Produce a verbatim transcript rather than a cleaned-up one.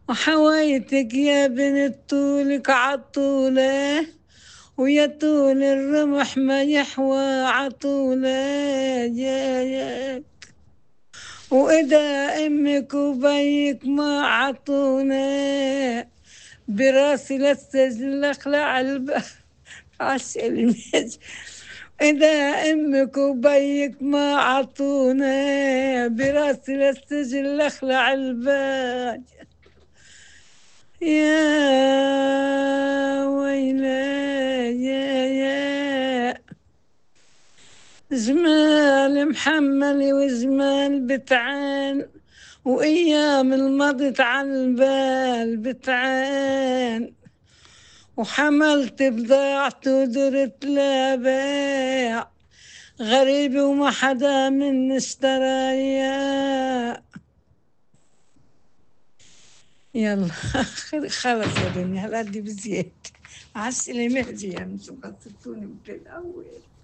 وحوايتك يا بنت طولك عطولة، ويا طول الرمح ما يحوى عطولة. يا يا وإذا أمك وبيك ما عطونا، براسي للسجن اخلع الب عالسلم. إذا أمك وبيك ما عطونا، براسي للسجن اخلع الباج. يا ويلي يا يا جمال محمل وجمال بتعان، وأيام المضت على البال بتعان. وحملت بضاعت ودرت لا بيع، غريب وما حدا من اشترايا. يلا خلص يا دنيا هالقد بزيادة. عسلي مهدي يا انتم قصدتوني بالأول.